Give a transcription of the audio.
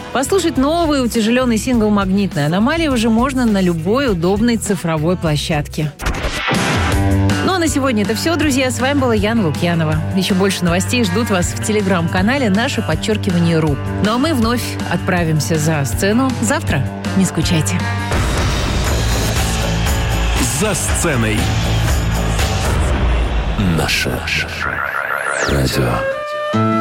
Послушать новый утяжеленный сингл «Магнитная аномалия» уже можно на любой удобной цифровой площадке. Ну а на сегодня это все, друзья. С вами была Яна Лукьянова. Еще больше новостей ждут вас в телеграм-канале #_ру. Ну а мы вновь отправимся за сцену завтра. Не скучайте. За сценой. Наше радио.